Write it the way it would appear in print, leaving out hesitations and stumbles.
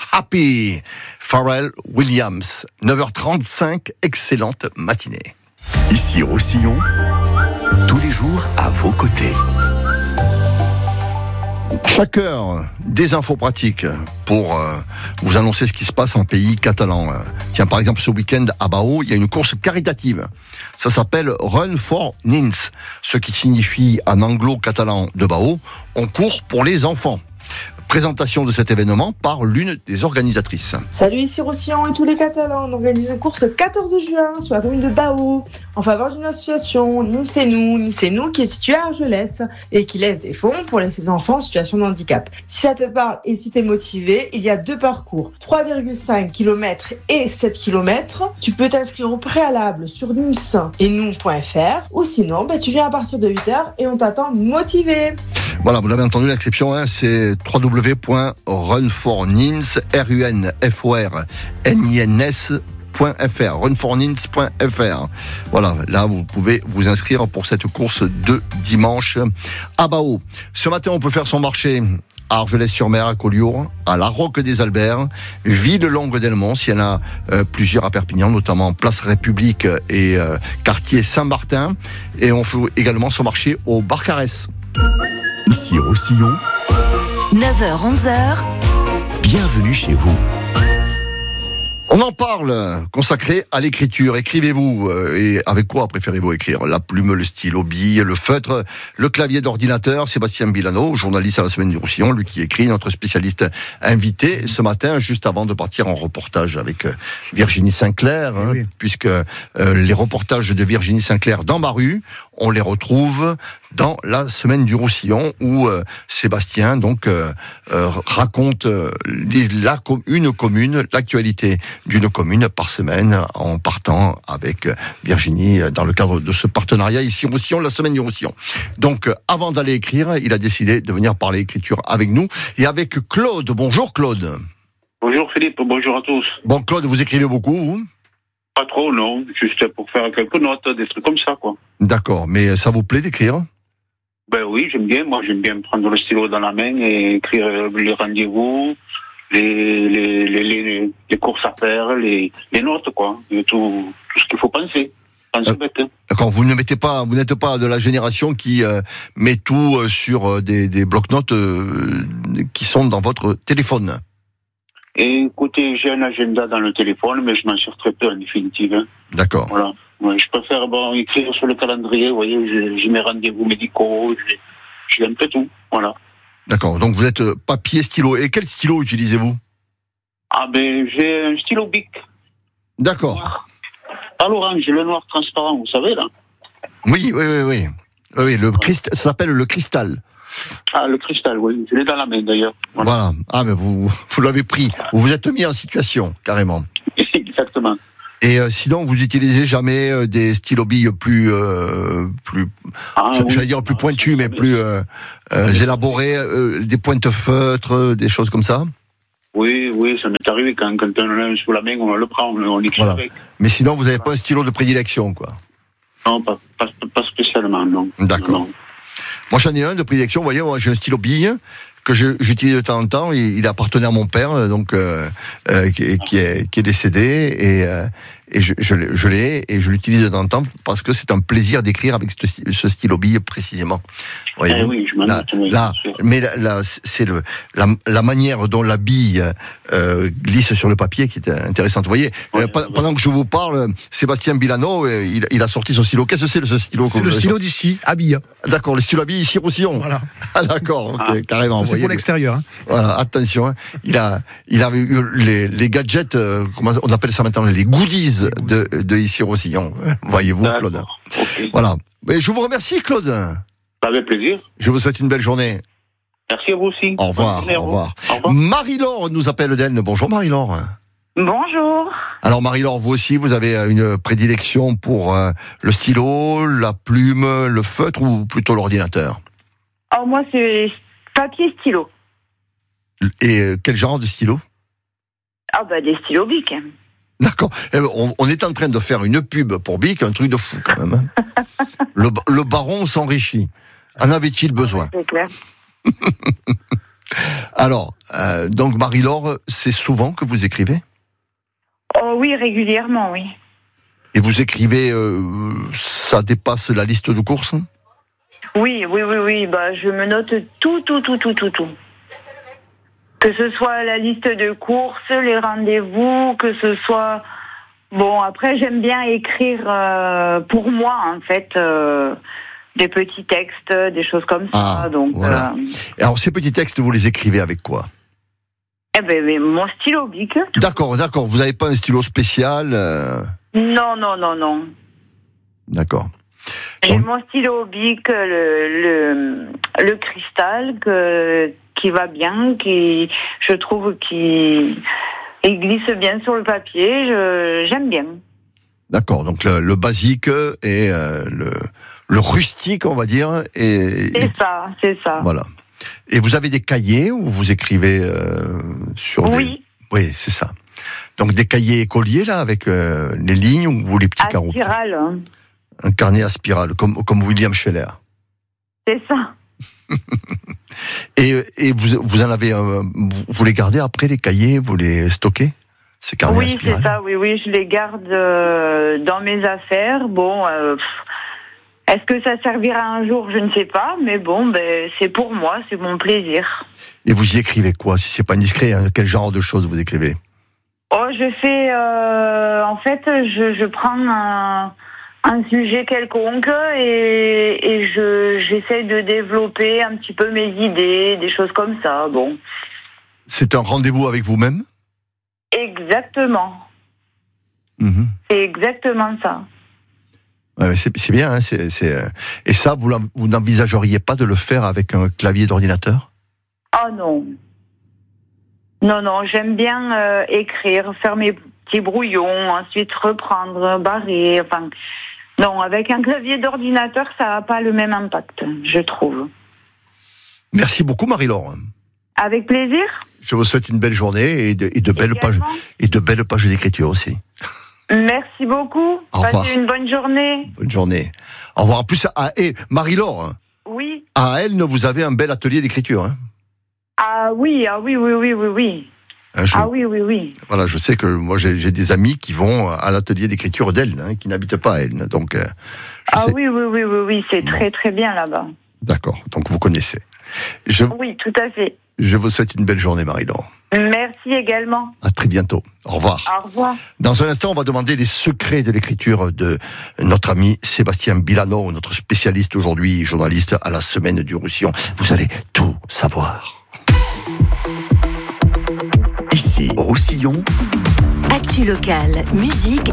Happy, Pharrell Williams. 9h35, excellente matinée. Ici Roussillon, tous les jours à vos côtés. Chaque heure, des infos pratiques pour vous annoncer ce qui se passe en pays catalan. Tiens, par exemple, ce week-end à Baó, il y a une course caritative. Ça s'appelle Run for Nins, ce qui signifie en anglo-catalan de Baó, on court pour les enfants. Présentation de cet événement par l'une des organisatrices. Salut, ici Roussillon et tous les Catalans. On organise une course le 14 juin sur la commune de Baó en faveur d'une association Nins et nous qui est située à Argelès et qui lève des fonds pour les enfants en situation de handicap. Si ça te parle et si tu es motivé, il y a 2 parcours, 3,5 km et 7 km. Tu peux t'inscrire au préalable sur nins-et-nous.fr ou sinon tu viens à partir de 8h et on t'attend motivé. Voilà, vous l'avez entendu, l'inscription, c'est www.runfornins.fr, runfornins.fr. Voilà, là, vous pouvez vous inscrire pour cette course de dimanche à Baó. Ce matin, on peut faire son marché à Argelès-sur-Mer, à Collioure, à La Roque-des-Alberts, Ville-Longue-d'Elmont, il y en a plusieurs à Perpignan, notamment Place République et quartier Saint-Martin. Et on fait également son marché au Barcarès. Ici Roussillon, 9h-11h, bienvenue chez vous. On en parle, consacré à l'écriture. Écrivez-vous, et avec quoi préférez-vous écrire ? La plume, le stylo bille, le feutre, le clavier d'ordinateur. Sébastien Bilano, journaliste à la Semaine du Roussillon, lui qui écrit, notre spécialiste invité ce matin, juste avant de partir en reportage avec Virginie Sinclair, oui. Puisque les reportages de Virginie Sinclair dans ma rue, on les retrouve dans la Semaine du Roussillon où Sébastien donc raconte une commune, l'actualité d'une commune par semaine en partant avec Virginie dans le cadre de ce partenariat ici au Roussillon, la Semaine du Roussillon. Donc avant d'aller écrire, il a décidé de venir parler écriture avec nous et avec Claude. Bonjour Claude. Bonjour Philippe, bonjour à tous. Bon Claude, vous écrivez beaucoup vous ? Pas trop, non. Juste pour faire quelques notes, des trucs comme ça, quoi. D'accord, mais ça vous plaît d'écrire ? Ben oui, j'aime bien. Moi, j'aime bien prendre le stylo dans la main et écrire les rendez-vous, les courses à faire, les notes, quoi. Et tout ce qu'il faut penser. Penser bête. Hein. D'accord, vous n'êtes pas de la génération qui met tout sur des blocs-notes qui sont dans votre téléphone. Et écoutez, j'ai un agenda dans le téléphone, mais je m'en sers très peu en définitive. Hein. D'accord. Voilà. Ouais, je préfère écrire sur le calendrier, vous voyez, j'ai mes rendez-vous médicaux, j'ai un peu tout, voilà. D'accord, donc vous êtes papier, stylo. Et quel stylo utilisez-vous ? Ah ben, j'ai un stylo Bic. D'accord. Pas l'orange, le noir transparent, vous savez, là. Oui, ça s'appelle le cristal. Ah, le cristal, oui, je l'ai dans la main, d'ailleurs. Voilà. Ah, mais vous l'avez pris. Vous vous êtes mis en situation, carrément. Exactement. Et sinon, vous utilisez jamais des stylos billes plus j'allais dire plus pointus, mais plus élaborés, des pointes feutres, des choses comme ça. Oui, ça m'est arrivé quand on l'a sous la main, on le prend, on écrit avec. Mais sinon, vous n'avez pas un stylo de prédilection, quoi. Non, pas spécialement, non. D'accord. Non. Moi, j'en ai un de prédilection. Vous voyez, moi, j'ai un stylo bille que j'utilise de temps en temps. Il appartenait à mon père, donc qui est décédé, et je l'ai et je l'utilise de temps en temps parce que c'est un plaisir d'écrire avec ce stylo bille précisément. Oui, je m'en doute. Mais là, c'est la manière dont la bille glisse sur le papier qui est intéressante. Vous voyez, pendant que je vous parle, Sébastien Bilano, il a sorti son stylo. Qu'est-ce que c'est ce stylo ? C'est le stylo d'ici, à bille. D'accord, le stylo à bille ici Roussillon. Voilà. Ah d'accord, ok, carrément. Ça, c'est pour l'extérieur. Hein. Voilà, attention. Hein. Il avait eu les gadgets, comment on appelle ça maintenant, les goodies de ici Roussillon. Voyez-vous, Claude. Okay. Voilà. Mais je vous remercie, Claude. Avec plaisir. Je vous souhaite une belle journée. Merci à vous aussi. Au revoir. Au revoir. Marie-Laure nous appelle d'Elne. Bonjour Marie-Laure. Bonjour. Alors Marie-Laure, vous aussi, vous avez une prédilection pour le stylo, la plume, le feutre ou plutôt l'ordinateur ? Alors moi, c'est papier stylo. Et quel genre de stylo ? Ah bah des stylos Bic. D'accord. On est en train de faire une pub pour Bic, un truc de fou quand même. Hein. Le baron s'enrichit. En avait-il besoin ? C'est clair. Alors, donc Marie-Laure, c'est souvent que vous écrivez ? Oh oui, régulièrement, oui. Et vous écrivez, ça dépasse la liste de courses ? Oui. Bah, je me note tout. Que ce soit la liste de courses, les rendez-vous, que ce soit... Bon, après, j'aime bien écrire pour moi, en fait, des petits textes, des choses comme ça. Donc, voilà. Alors, ces petits textes, vous les écrivez avec quoi ? Eh ben, mon stylo Bic. D'accord. Vous n'avez pas un stylo spécial Non. D'accord. J'ai mon stylo Bic, le cristal, qui va bien, je trouve qu'il glisse bien sur le papier. J'aime bien. D'accord. Donc le basique et le rustique, on va dire. C'est ça. Voilà. Et vous avez des cahiers où vous écrivez sur Oui. Oui, c'est ça. Donc des cahiers écoliers là avec les lignes ou les petits carreaux. Spirale. Un carnet à spirale, comme William Scheller. C'est ça. Et vous en avez, vous les gardez après les cahiers, vous les stockez, ces carnets à Oui, spirale? c'est ça. Oui, je les garde dans mes affaires. Bon, est-ce que ça servira un jour? Je ne sais pas, mais bon, c'est pour moi, c'est mon plaisir. Et vous y écrivez quoi, si c'est pas indiscret, hein, quel genre de choses vous écrivez? Oh, je fais, en fait, je prends un sujet quelconque et j'essaie de développer un petit peu mes idées, des choses comme ça. Bon. C'est un rendez-vous avec vous-même? Exactement. Mmh. C'est exactement ça. Ouais, c'est bien, hein, et ça, vous n'envisageriez pas de le faire avec un clavier d'ordinateur? Oh non. Non, j'aime bien écrire, faire mes petits brouillons, ensuite reprendre, barrer, enfin... Non, avec un clavier d'ordinateur, ça n'a pas le même impact, je trouve. Merci beaucoup, Marie-Laure. Avec plaisir. Je vous souhaite une belle journée et de belles pages d'écriture aussi. Merci beaucoup. Au revoir. Passez une bonne journée. Bonne journée. Au revoir. En plus, Marie-Laure. Oui. À Elne, vous avez un bel atelier d'écriture. Hein. Ah oui. Oui. Oui. Voilà, je sais que moi j'ai des amis qui vont à l'atelier d'écriture d'Elne, hein, qui n'habitent pas à Elne. Donc, oui, c'est très très bien là-bas. D'accord, donc vous connaissez. Oui, tout à fait. Je vous souhaite une belle journée, Marie-Laure. Merci également. À très bientôt. Au revoir. Au revoir. Dans un instant, on va demander les secrets de l'écriture de notre ami Sébastien Bilano, notre spécialiste aujourd'hui, journaliste à la Semaine du Roussillon. Vous allez tout savoir. Ici, Roussillon. Actu locale, musique